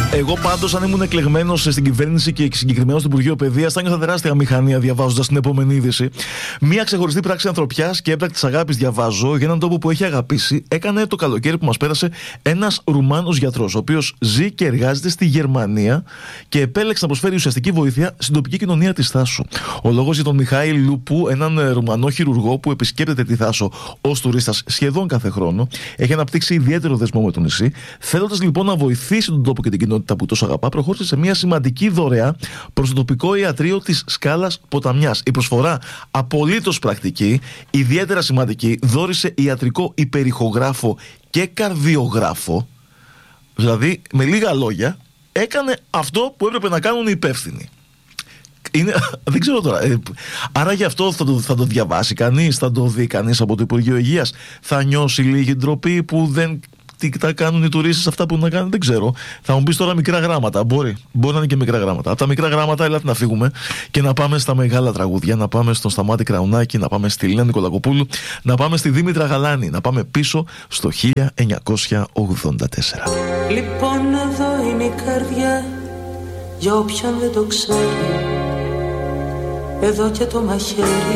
Εγώ πάντως, αν ήμουν εκλεγμένος στην κυβέρνηση και συγκεκριμένα στο Υπουργείο Παιδείας, θα νιώθα τεράστια μηχανία διαβάζοντας την επόμενη είδηση. Μία ξεχωριστή πράξη ανθρωπιάς και έμπρακτης αγάπης, διαβάζω, για έναν τόπο που έχει αγαπήσει, έκανε το καλοκαίρι που μας πέρασε ένας Ρουμάνος γιατρός, ο οποίος ζει και εργάζεται στη Γερμανία και επέλεξε να προσφέρει ουσιαστική βοήθεια στην τοπική κοινωνία της Θάσου. Ο λόγος για τον Μιχάηλ Λούπου, έναν Ρουμανό χειρουργό που επισκέπτεται τη Θάσο ως τουρίστας σχεδόν κάθε χρόνο, έχει αναπτύξει ιδιαίτερο δεσμό με το νησί. Θέλοντας λοιπόν να βοηθήσει τον τόπο και την κοινότητα που τόσο αγαπά, προχώρησε σε μια σημαντική δωρεά προς το τοπικό ιατρείο της Σκάλας Ποταμιάς. Η προσφορά απολύτως πρακτική, ιδιαίτερα σημαντική, δώρισε ιατρικό υπερηχογράφο και καρδιογράφο. Δηλαδή, με λίγα λόγια, έκανε αυτό που έπρεπε να κάνουν οι υπεύθυνοι. Δεν ξέρω τώρα. Άρα γι' αυτό θα το διαβάσει κανείς, θα το δει κανείς από το Υπουργείο Υγείας, θα νιώσει λίγη ντροπή που δεν τα κάνουν οι τουρίστες αυτά που να κάνουν, δεν ξέρω. Θα μου πεις τώρα μικρά γράμματα. Μπορεί να είναι και μικρά γράμματα. Από τα μικρά γράμματα, έλατε να φύγουμε και να πάμε στα μεγάλα τραγούδια. Να πάμε στον Σταμάτη Κραουνάκη, να πάμε στη Λένα Νικολακοπούλου, να πάμε στη Δήμητρα Γαλάνη, να πάμε πίσω στο 1984. Λοιπόν, εδώ είναι η καρδιά, για όποιον δεν το ξέρει. Εδώ και το μαχαίρι